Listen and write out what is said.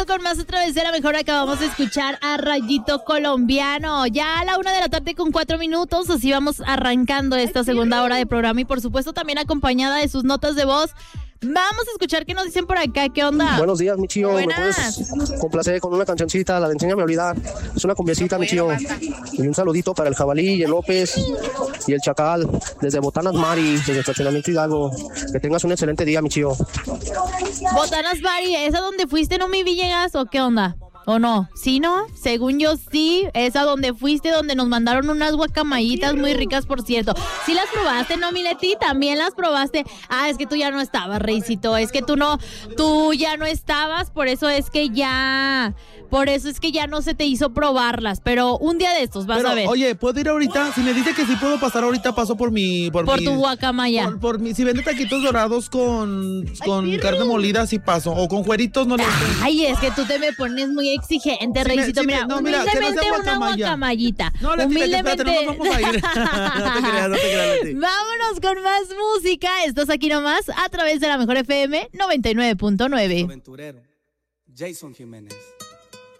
regreso con más a través de la mejor. Acabamos de escuchar a Rayito Colombiano. Ya a la 1:00 con 4 minutos. Así vamos arrancando esta segunda hora de programa. Y por supuesto también acompañada de sus notas de voz. Vamos a escuchar qué nos dicen por acá. ¿Qué onda? Buenos días, mi chío. Buenas. ¿Me puedes complacer con una cancioncita? La de Enséñame a olvidar. Es una cumbiecita, mi chío. Y un saludito para el Jabalí y el López y el Chacal. Desde Botanas Mari, desde Estacionamiento Hidalgo. Que tengas un excelente día, mi chío. Botanas Mari, ¿es a donde fuiste, no, mi Villegas? ¿O qué onda? ¿O no? ¿Sí, no? Según yo, sí. Es a donde fuiste, donde nos mandaron unas guacamayitas muy ricas, por cierto. ¿Sí las probaste, no, mi Leti? ¿También las probaste? Ah, es que tú ya no estabas, Reycito. Es que tú ya no estabas, por eso es que ya no se te hizo probarlas. Pero un día de estos, vas a ver. Oye, ¿puedo ir ahorita? Si me dice que sí puedo pasar ahorita, paso por tu guacamaya. Si vende taquitos dorados con carne molida, sí paso. O con cueritos, no le hacen. Ay, es que tú te me pones muy exigente, Reycito. Mira, humildemente una guacamayita. No, Leti, humildemente. No nos vamos a ir. No te creas, Leti. Vámonos con más música. Estás aquí nomás a través de la mejor FM 99.9. Aventurero, Jason Jiménez.